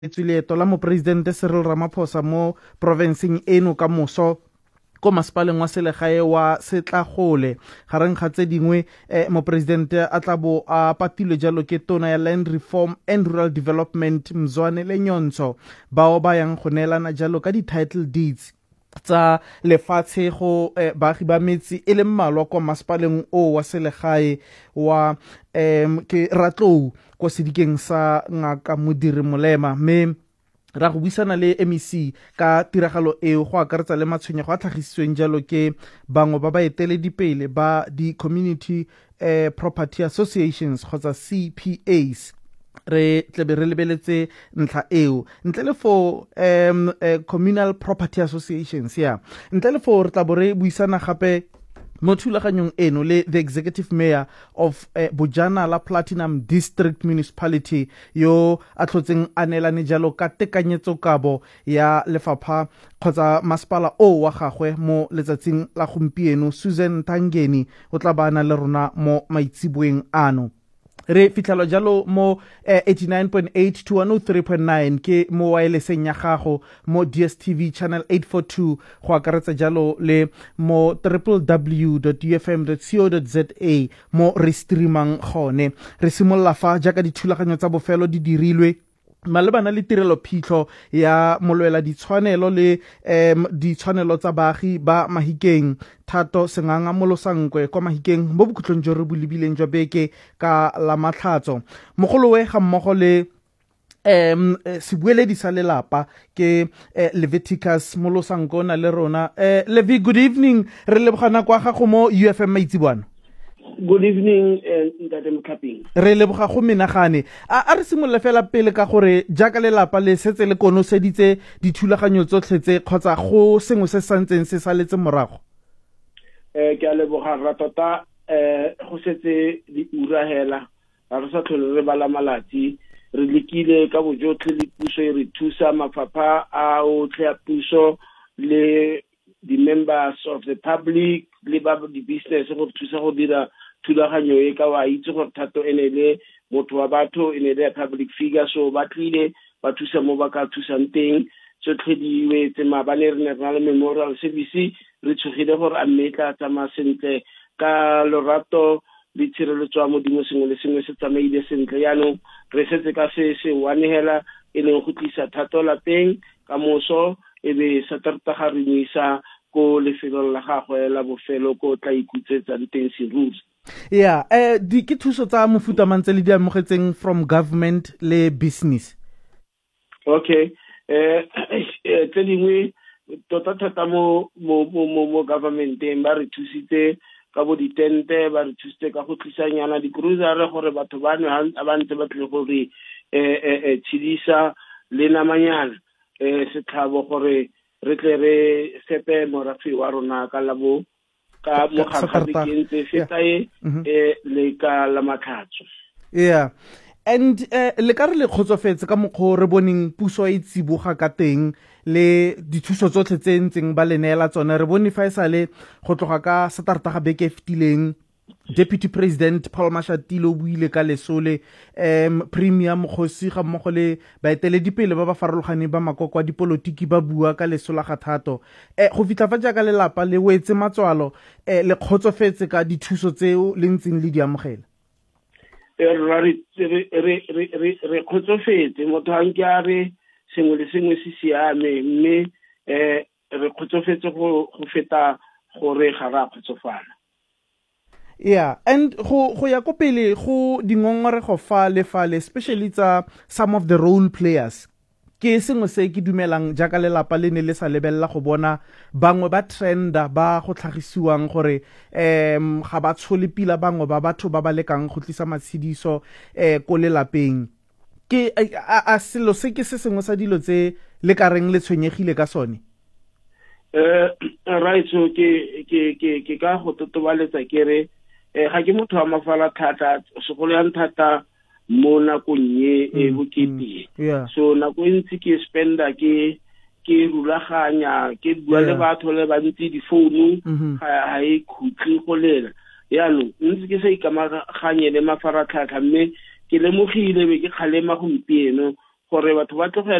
leeto la mopresidente Cyril Ramaphosa mo provinceng eno ka moso ko masepaleng wa selegae wa Setlagole gareng ga tse dingwe mopresidente a tla bo a patilwe jalo ke tona ya Land Reform and Rural Development Mzwane Lenyonso bao ba yang go neelana jalo ka di-title deeds tsa lefatshe go baagi ba metsi e le mmalwa kwa masepaleng o wa selegae wa ke Ratlou ko sedikeng sa ngaka Modiri Molema mme ra go buisana le MEC ka tiragalo eo go akaretsa le matshwenyego a tlhagisitsweng jalo ke bangwe ba baeteledipele ba di-community property associations kgotsa CPAs re tlebe re lebeletse ntlha eo ntle le for communal property associations ntle le for re tla bo re buisana gape mo thulaganyong eno le the executive mayor of Bojanala Platinum District Municipality yo a tlhotseng a neelane jalo ka tekanyetso kabo ya lefapha kgotsa masepala o wa gagwe mo letsatsing la gompieno. Susan Tangeni o tla bana le rona mo maitsiboeng ano. Re fitlhelo jalo mo 89.8 to 103.9 ke mo wirelesseng ya gago mo DSTV channel 842 go akaretsa jalo le mo www.ufm.co.za mo re streamang gone. Re simolola fa jaaka dithulaganyo tsa bofelo di dirilwe malebana le tirelo phitlho ya molwela ditshwanelo le ditshwanelo tsa baagi ba Mahikeng Thato Senganga Molosankwe kwa Mahikeng mo bokhutlong jo re bulebileng jwa beke ka la Matlhatso mogolo we ga mmogo le sebueledi sa lelapa ke Leviticus Molosanko na le rona. Levi, good evening. Re lebogana kwa gago mo UFM Maitsibwana. Good evening, Ntate Mokaping. Re leboga go menagane a re simolola fela pele ka gore jaaka lelapa le setse le konoseditse dithulaganyo tsotlhe tse kgotsa go sengwe se santseng se saletse morago. Ke a leboga ratota go setse di ura hela re sa tlhole re bala malatsi re lekile ka bojotlhe le puso re thusa mafapha a otlhe a puso le the members of the public le ba di business go thusa go dira thulaganyo e ka wa itse gore Thato ene le motho wa batho ene le public figure so ba tlile ba thusa mo ba ka thusang teng so tlhediwe tse mabane re ne rena le memorial service re tshogile gore a mmetla tsamaya sentle ka lorato le tshireletso mo dingwe sengwe le sengwe se tsamaile sentle yaanong re setse ka se wanehela e leng go tlisa Thato lapeng ka moso e be sa tarta ga re moisa ko lefelong la gagwe la bofelo ko tla ikutsetsang teng seruri. Di ke thuso tsa mofuta mantse le di amogetseng from government le business. Okay. Tse dingwe tota mo governmenteng ba re thusitse ka bo ditente ba re thusitse ka go tlisanyana di-cruiser gore batho ba ntse ba tle gore tshedisa le namanyana setlhabo gore re tle re sepe morafe wa rona ka labo ka mogagabekeng tse fetae le ka la Matlhatso. And le ka re le kgotsofetse ka mokgwa re boneng puso e tsiboga ka teng le dithuso tsotlhe tse ntseng ba le neela tsone re bone fa e sale go tloga ka satarta ga beke fetileng Deputy President Paul Mashatile o buile ka lesole Premier Mokgosi ga mmogo le baeteledipele ba ba farologaneng ba makoko a dipolotiki ba bua ka lesola ga Thato go fitla fa jaaka lelapa le wetse matswalo le kgotsofetse ka dithuso tseo le ntseng le di amogela. Re kgotsofetse motho a nke a re sengwe le sengwe se siame mme re kgotsofetse go feta gore ga ra kgotsofala. And go ya ko pele go dingongorego fale especially tsa some of the role players ke sengwe se ke dumelang jaaka lelapa le ne le sa lebella go bona bangwe ba trenda ba go tlhagisiwang gore ga ba tshole pila bangwe ba batho ba ba lekang go tlisa matshediso ko lelapeng ke a selo se ke se sengwe sa dilo tse le ka reng le tshwenyegile ka sone. Right, so ke ka go totobaletsa ke re ga ke motho wa mafala thata segolo yang thata mo nakong e bokete so nako e ntse ke spenda ke rulaganya ke bua le batho le bantsi di phone ga e khutli go lela yaanong ntse ke sa ikamaganye le mafaratlhatlha mme ke lemogile be ke kgalema gompieno gore batho ba tlogele